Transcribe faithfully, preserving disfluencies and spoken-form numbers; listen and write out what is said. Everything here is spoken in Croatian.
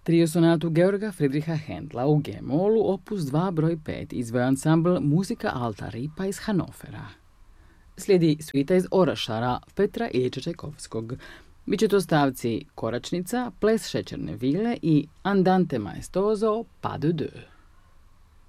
Trio sonatu Georga Friedricha Händla u G-molu, opus dva broj pet, izveo ansambl Muzika Alta Ripa iz Hanofera. Slijedi svita iz Orašara Petra Iljiča Čajkovskog. Biće to stavci Koračnica, Ples šećerne vile i Andante maestoso pas de deux.